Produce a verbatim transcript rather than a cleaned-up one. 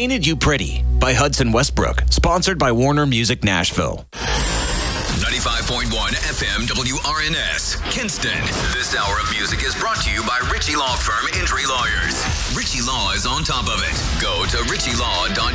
Painted You Pretty by Hudson Westbrook, sponsored by Warner Music Nashville. ninety-five point one F M W R N S, Kinston. This hour of music is brought to you by Ritchie Law Firm Injury Lawyers. Ritchie Law is on top of it. Go to ritchie law dot